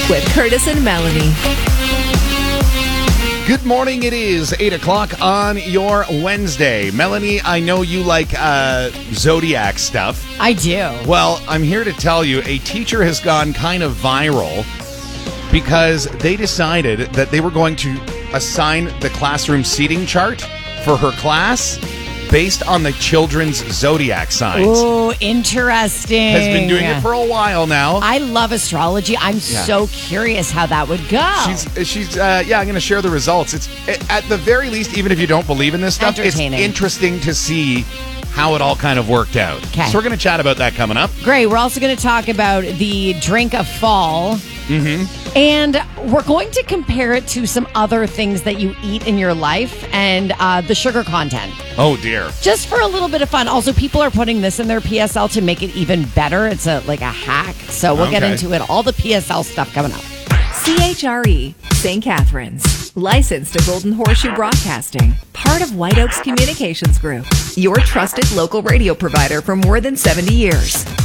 with Curtis and Melanie. Good morning. It is 8 o'clock on your Wednesday. Melanie, I know you like Zodiac stuff. I do. Well, I'm here to tell you a teacher has gone kind of viral because they decided that they were going to assign the classroom seating chart for her class based on the children's zodiac signs. Oh, interesting. Has been doing it for a while now. I love astrology. I'm so curious how that would go. She's I'm going to share the results. It's at the very least, even if you don't believe in this stuff, it's interesting to see how it all kind of worked out. Okay. So we're going to chat about that coming up. Great. We're also going to talk about the drink of fall. Mm-hmm. And we're going to compare it to some other things that you eat in your life and the sugar content. Oh, dear. Just for a little bit of fun. Also, people are putting this in their PSL to make it even better. It's like a hack. So we'll get into it. All the PSL stuff coming up. CHRE, St. Catharines. Licensed to Golden Horseshoe Broadcasting. Part of White Oaks Communications Group. Your trusted local radio provider for more than 70 years.